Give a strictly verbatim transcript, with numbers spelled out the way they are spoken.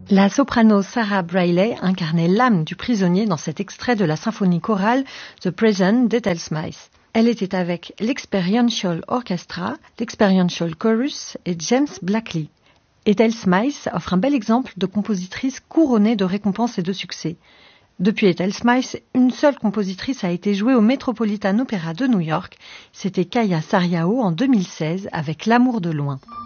La soprano Sarah Brailey incarnait l'âme du prisonnier dans cet extrait de la symphonie chorale The Prison d'Ethel Smyth. Elle était avec l'Experiential Orchestra, l'Experiential Chorus et James Blackley. Ethel Smyth offre un bel exemple de compositrice couronnée de récompenses et de succès. Depuis Ethel Smyth, une seule compositrice a été jouée au Metropolitan Opera de New York. C'était Kaya Sarriao en deux mille seize avec L'amour de loin.